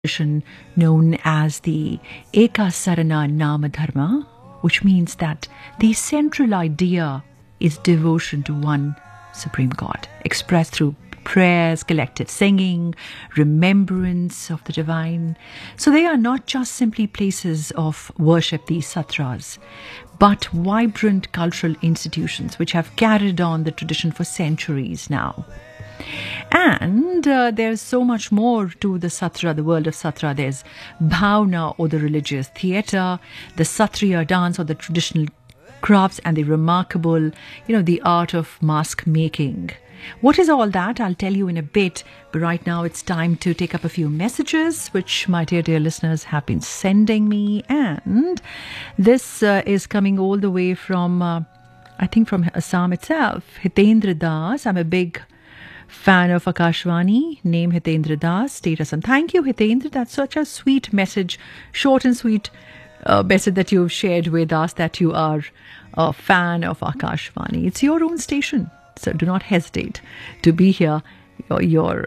tradition known as the Ekasarana Namadharma, which means that the central idea is devotion to one Supreme God, expressed through prayers, collective singing, remembrance of the divine. So they are not just simply places of worship, these satras, but vibrant cultural institutions which have carried on the tradition for centuries now. And there's so much more to the Satra, the world of Satra. There's Bhavna, or the religious theatre, the Satriya dance, or the traditional crafts, and the remarkable, the art of mask making. What is all that? I'll tell you in a bit. But right now it's time to take up a few messages which my dear listeners have been sending me. And this is coming all the way from, I think from Assam itself. Hitendra Das. I'm a big fan of Akashvani, name Hitendra Das, State Assam. Thank you, Hitendra. That's such a sweet message, short and sweet message that you've shared with us, that you are a fan of Akashvani. It's your own station, so do not hesitate to be here. You're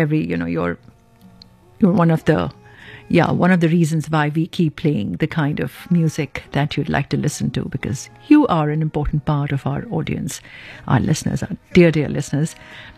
one of the reasons why we keep playing the kind of music that you'd like to listen to, because you are an important part of our audience, our listeners, our dear listeners.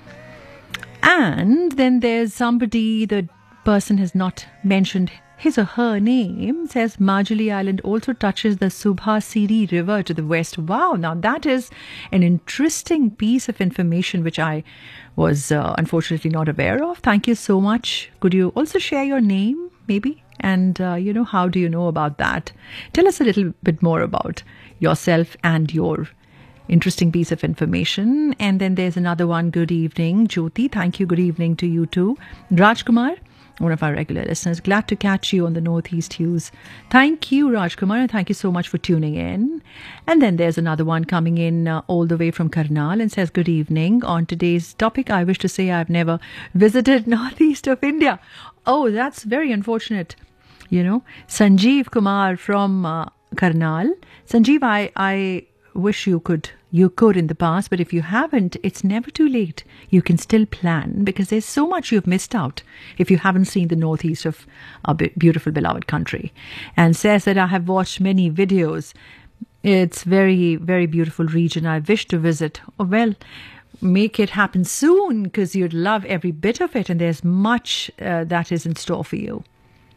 And then there's somebody, the person has not mentioned his or her name, says Majuli Island also touches the Subhasiri River to the west. Wow, now that is an interesting piece of information which I was unfortunately not aware of. Thank you so much. Could you also share your name, maybe? And, how do you know about that? Tell us a little bit more about yourself and your interesting piece of information. And then there's another one. Good evening, Jyoti. Thank you. Good evening to you too. Rajkumar, one of our regular listeners. Glad to catch you on the Northeast Hues. Thank you, Rajkumar, and thank you so much for tuning in. And then there's another one coming in all the way from Karnal and says, good evening. On today's topic, I wish to say I've never visited Northeast of India. Oh, that's very unfortunate. Sanjeev Kumar from Karnal. Sanjeev, I wish you could in the past, but if you haven't, it's never too late. You can still plan, because there's so much you've missed out if you haven't seen the northeast of our beautiful beloved country. And says that I have watched many videos. It's very, very beautiful region. I wish to visit. Oh, well, make it happen soon, because you'd love every bit of it, and there's much that is in store for you.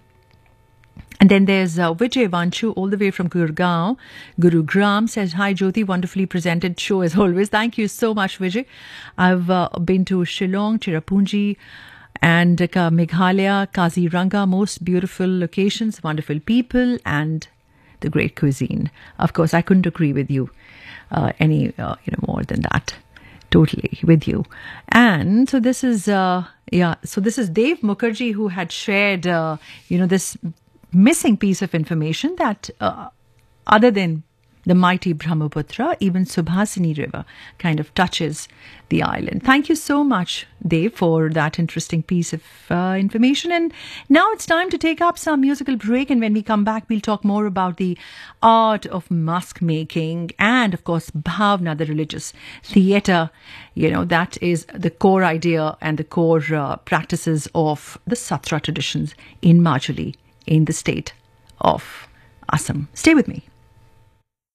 And then there's Vijay Vanchu, all the way from Gurgaon. Gurugram says, hi Jyoti, wonderfully presented show as always. Thank you so much, Vijay. I've been to Shillong, Cherrapunji, and Meghalaya, Kaziranga, most beautiful locations, wonderful people, and the great cuisine. Of course, I couldn't agree with you any more than that. Totally with you. And so this is Dave Mukherjee, who had shared this missing piece of information that other than the mighty Brahmaputra, even Subhasini River kind of touches the island. Thank you so much, Dave, for that interesting piece of information. And now it's time to take up some musical break. And when we come back, we'll talk more about the art of mask making and, of course, Bhavna, the religious theatre. That is the core idea and the core practices of the Satra traditions in Majuli, in the state of Assam. Stay with me.